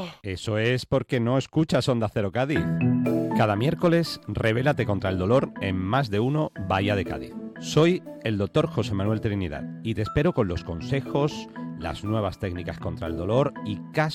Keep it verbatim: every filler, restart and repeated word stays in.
Eso es porque no escuchas Onda Cero Cádiz. Cada miércoles, rebélate contra el dolor en Más de Uno Bahía de Cádiz. Soy el doctor José Manuel Trinidad y te espero con los consejos, las nuevas técnicas contra el dolor y casos